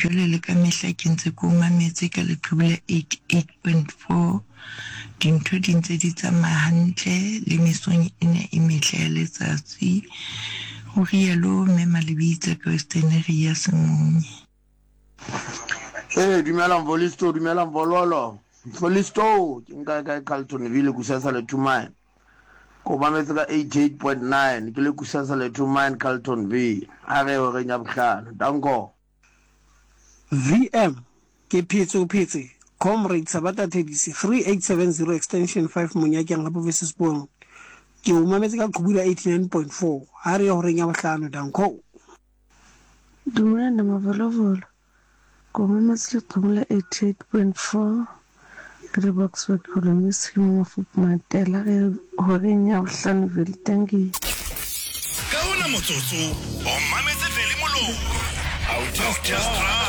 jwale le ka mehla ke ntse ko mametse ka leqhubula 88.4 dintho di ntse di tsamaya hantle le mesong ena e metle ya letsatsi ho rialo mme Malebitsa ka Western Area Sengonye. Dumelang Volisto, dumelang Vololo. Volisto, ke nka ka Carltonville kusasa le Tumai. Ko mametse ka 88.9 ke le kusasa le Tumai Carltonville. A re o re nya bohlano. Danko. VM ke phetse Comrade Sabata Tedisi 3870 extension 5 Monyakeng gape versus Bong. Ke o mametse ka Qhubula 89.4 a re o re nya bohlano. Danko. Dumela Mavolovolo. Ko mametse ka Qhubula 88.4 re Boxford Columnist ke mo Matela re ho re nya bohlano vele tangi. Ka ona motsotso o mametse vele moloko. Out of just